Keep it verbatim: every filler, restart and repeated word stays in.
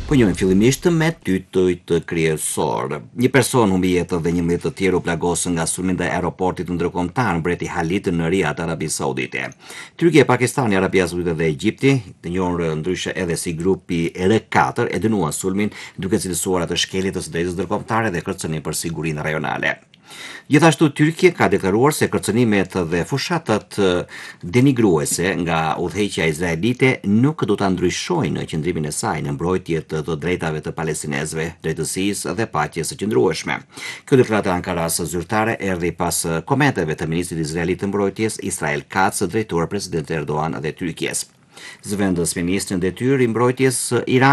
Punojmë fillimisht me tytojt kryesor. Një person humbi jetën dhe njëmbëdhjetë të tjerë u plagosën nga sulmi ndaj aeroportit ndërkombëtar mbreti Khalid në Riyadh, Arabi Saudite. Turqia, Pakistani, Arabia Saudite dhe Egjipti, të njohur ndryshe edhe si grupi R katër, e dënuan sulmin duke cilësuar atë shkelje të së drejtës ndërkombëtare dhe kërcënim për sigurinë rajonale. Gjithashtu, Tyrkia ka deklaruar se kërcënimet dhe fushatat denigruese nga udhëheqja izraelite nuk do ta ndryshojnë qëndrimin e saj në mbrojtje të të drejtave të palestinezëve, drejtësisë dhe paqes së qëndrueshme. Kjo deklarata e Ankaras zyrtare erdhi pas komenteve të ministrit izraelit të mbrojtjes Israel Katz, drejtuar presidentit Erdogan dhe Tyrkisë. Zëvendës ministrin detyrë i mbrojtjes Iran